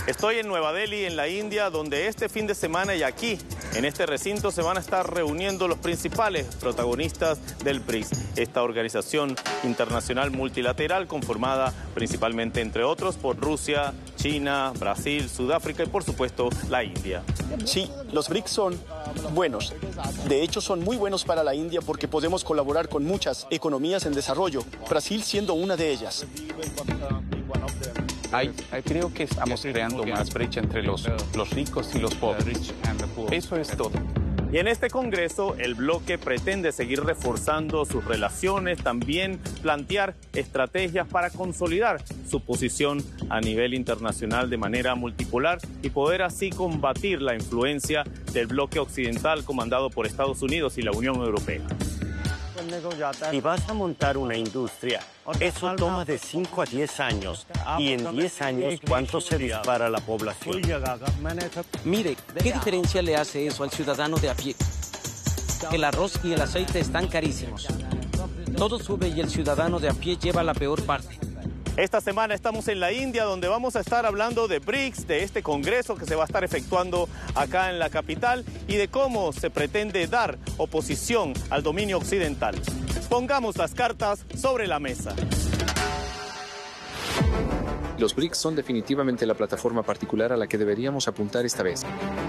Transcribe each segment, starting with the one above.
Estoy en Nueva Delhi, en la India, donde este fin de semana y aquí, en este recinto, se van a estar reuniendo los principales protagonistas del BRICS, esta organización internacional multilateral conformada principalmente, entre otros, por Rusia, China, Brasil, Sudáfrica y, por supuesto, la India. Sí, los BRICS son buenos. De hecho, son muy buenos para la India porque podemos colaborar con muchas economías en desarrollo, Brasil siendo una de ellas. Creo que estamos creando más brecha entre los ricos y los pobres. Eso es todo. Y en este Congreso, el bloque pretende seguir reforzando sus relaciones, también plantear estrategias para consolidar su posición a nivel internacional de manera multipolar y poder así combatir la influencia del bloque occidental comandado por Estados Unidos y la Unión Europea. Si vas a montar una industria, eso toma de 5 a 10 años. Y en 10 años, ¿cuánto se dispara la población? Mire, ¿qué diferencia le hace eso al ciudadano de a pie? El arroz y el aceite están carísimos. Todo sube y el ciudadano de a pie lleva la peor parte. Esta semana estamos en la India, donde vamos a estar hablando de BRICS, de este congreso que se va a estar efectuando acá en la capital y de cómo se pretende dar oposición al dominio occidental. Pongamos las cartas sobre la mesa. Los BRICS son definitivamente la plataforma particular a la que deberíamos apuntar esta vez.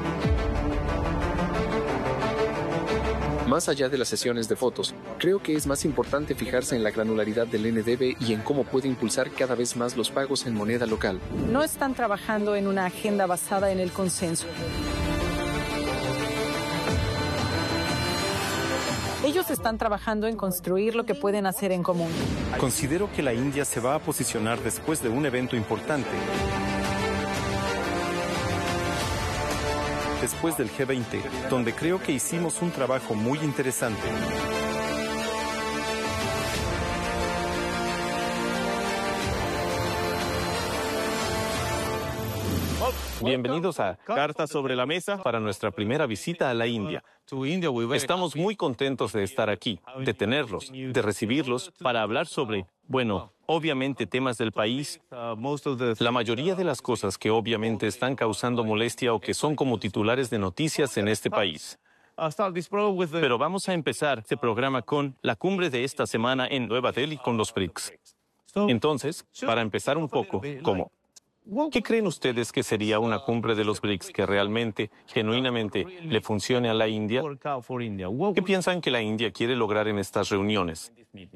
Más allá de las sesiones de fotos, creo que es más importante fijarse en la granularidad del NDB y en cómo puede impulsar cada vez más los pagos en moneda local. No están trabajando en una agenda basada en el consenso. Ellos están trabajando en construir lo que pueden hacer en común. Considero que la India se va a posicionar después de un evento importante. Después del G20, donde creo que hicimos un trabajo muy interesante. Bienvenidos a Cartas sobre la Mesa para nuestra primera visita a la India. Estamos muy contentos de estar aquí, de tenerlos, de recibirlos para hablar sobre, obviamente temas del país. La mayoría de las cosas que obviamente están causando molestia o que son como titulares de noticias en este país. Pero vamos a empezar este programa con la cumbre de esta semana en Nueva Delhi con los BRICS. Entonces, para empezar un poco, ¿qué creen ustedes que sería una cumbre de los BRICS que realmente, genuinamente, le funcione a la India? ¿Qué piensan que la India quiere lograr en estas reuniones?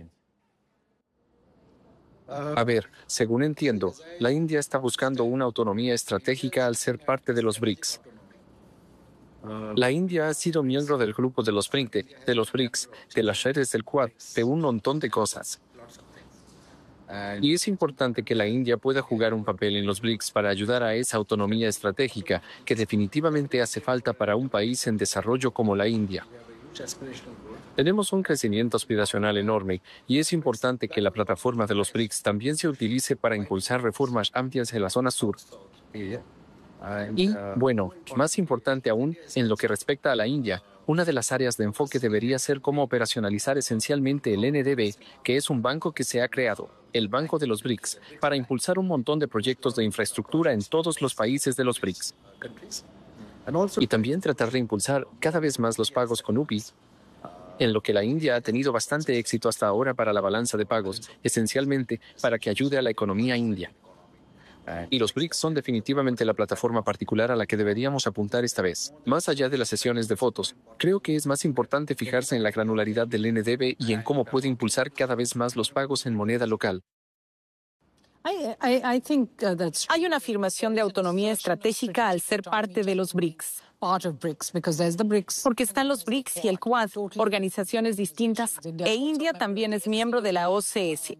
A ver, según entiendo, la India está buscando una autonomía estratégica al ser parte de los BRICS. La India ha sido miembro del grupo de los 20, de los BRICS, de las redes del Quad, de un montón de cosas. Y es importante que la India pueda jugar un papel en los BRICS para ayudar a esa autonomía estratégica que definitivamente hace falta para un país en desarrollo como la India. Tenemos un crecimiento aspiracional enorme y es importante que la plataforma de los BRICS también se utilice para impulsar reformas amplias en la zona sur. Y, más importante aún, en lo que respecta a la India, una de las áreas de enfoque debería ser cómo operacionalizar esencialmente el NDB, que es un banco que se ha creado, el Banco de los BRICS, para impulsar un montón de proyectos de infraestructura en todos los países de los BRICS. Y también tratar de impulsar cada vez más los pagos con UPI, en lo que la India ha tenido bastante éxito hasta ahora para la balanza de pagos, esencialmente para que ayude a la economía india. Y los BRICS son definitivamente la plataforma particular a la que deberíamos apuntar esta vez. Más allá de las sesiones de fotos, creo que es más importante fijarse en la granularidad del NDB y en cómo puede impulsar cada vez más los pagos en moneda local. Hay una afirmación de autonomía estratégica al ser parte de los BRICS. Porque están los BRICS y el Quad, organizaciones distintas, e India también es miembro de la OCS.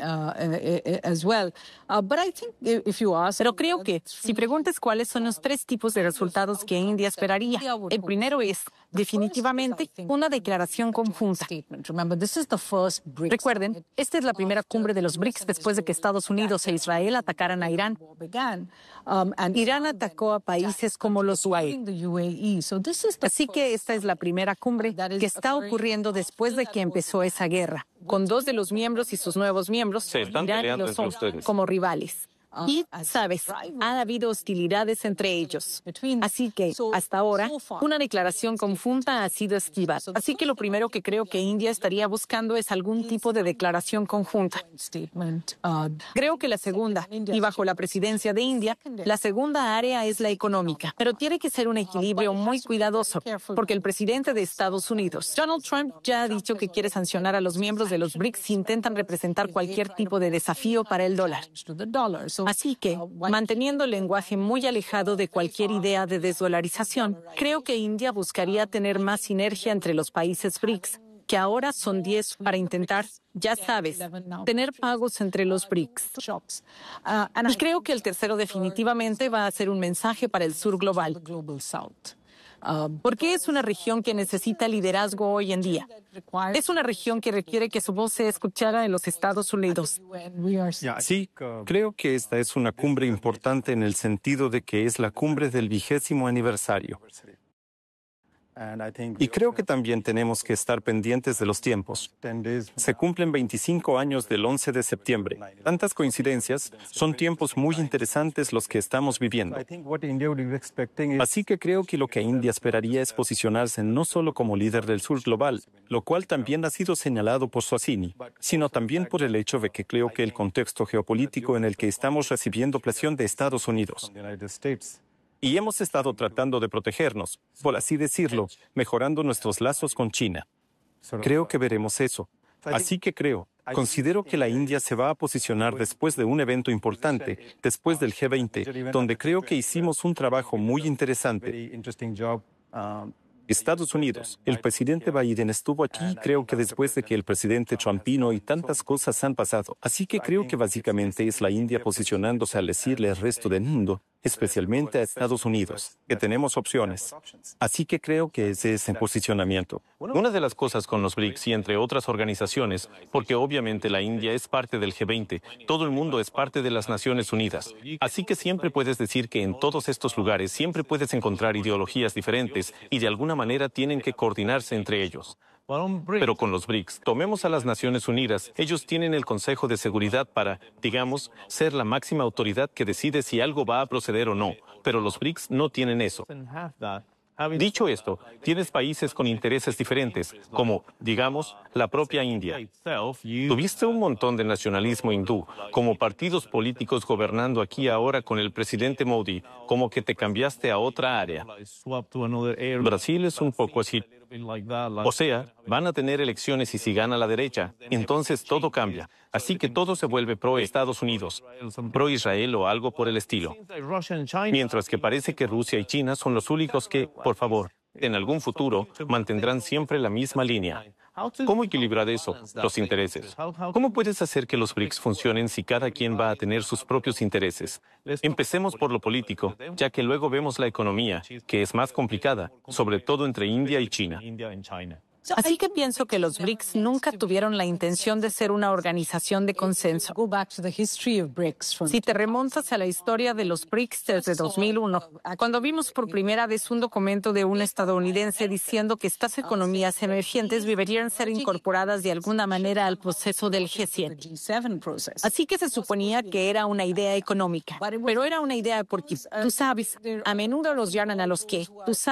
Pero creo que, si preguntas cuáles son los 3 tipos de resultados que India esperaría, el primero es, definitivamente, una declaración conjunta. Recuerden, esta es la primera cumbre de los BRICS después de que Estados Unidos e Israel atacaran a Irán. Irán atacó a países como los UAE. Así que esta es la primera cumbre que está ocurriendo después de que empezó esa guerra, con 2 de los miembros y sus nuevos miembros, Se están Irán y peleando los entre ustedes. como rivales. Y, sabes, ha habido hostilidades entre ellos. Así que, hasta ahora, una declaración conjunta ha sido esquivada. Así que lo primero que creo que India estaría buscando es algún tipo de declaración conjunta. Creo que la segunda, y bajo la presidencia de India, la segunda área es la económica. Pero tiene que ser un equilibrio muy cuidadoso, porque el presidente de Estados Unidos, Donald Trump, ya ha dicho que quiere sancionar a los miembros de los BRICS si intentan representar cualquier tipo de desafío para el dólar. Así que, manteniendo el lenguaje muy alejado de cualquier idea de desdolarización, creo que India buscaría tener más sinergia entre los países BRICS, que ahora son 10 para intentar, ya sabes, tener pagos entre los BRICS. Y creo que el tercero definitivamente va a ser un mensaje para el sur global. Porque es una región que necesita liderazgo hoy en día. Es una región que requiere que su voz sea escuchada en los Estados Unidos. Sí, creo que esta es una cumbre importante en el sentido de que es la cumbre del 20º aniversario. Y creo que también tenemos que estar pendientes de los tiempos. Se cumplen 25 años del 11 de septiembre. Tantas coincidencias, son tiempos muy interesantes los que estamos viviendo. Así que creo que lo que India esperaría es posicionarse no solo como líder del sur global, lo cual también ha sido señalado por Suhasini, sino también por el hecho de que creo que el contexto geopolítico en el que estamos recibiendo presión de Estados Unidos. Y hemos estado tratando de protegernos, por así decirlo, mejorando nuestros lazos con China. Creo que veremos eso. Así que considero que la India se va a posicionar después de un evento importante, después del G20, donde creo que hicimos un trabajo muy interesante. Estados Unidos. El presidente Biden estuvo aquí, creo que después de que el presidente Trump vino y tantas cosas han pasado. Así que creo que básicamente es la India posicionándose al decirle al resto del mundo, especialmente a Estados Unidos, que tenemos opciones. Así que creo que ese es el posicionamiento. Una de las cosas con los BRICS y entre otras organizaciones, porque obviamente la India es parte del G20, todo el mundo es parte de las Naciones Unidas. Así que siempre puedes decir que en todos estos lugares siempre puedes encontrar ideologías diferentes y de alguna manera tienen que coordinarse entre ellos. Pero con los BRICS, tomemos a las Naciones Unidas, ellos tienen el Consejo de Seguridad para, digamos, ser la máxima autoridad que decide si algo va a proceder o no, pero los BRICS no tienen eso. Dicho esto, tienes países con intereses diferentes, como, digamos, la propia India. Tuviste un montón de nacionalismo hindú, como partidos políticos gobernando aquí ahora con el presidente Modi, como que te cambiaste a otra área. Brasil es un poco así. O sea, van a tener elecciones y si gana la derecha, entonces todo cambia. Así que todo se vuelve pro-Estados Unidos, pro-Israel o algo por el estilo. Mientras que parece que Rusia y China son los únicos que, por favor, en algún futuro, mantendrán siempre la misma línea. ¿Cómo equilibrar eso, los intereses? ¿Cómo puedes hacer que los BRICS funcionen si cada quien va a tener sus propios intereses? Empecemos por lo político, ya que luego vemos la economía, que es más complicada, sobre todo entre India y China. Así que pienso que los BRICS nunca tuvieron la intención de ser una organización de consenso. Si te remontas a la historia de los BRICS desde 2001, cuando vimos por primera vez un documento de un estadounidense diciendo que estas economías emergentes deberían ser incorporadas de alguna manera al proceso del G7. Así que se suponía que era una idea económica, pero era una idea porque, tú sabes, a menudo los llaman a los que, tú sabes,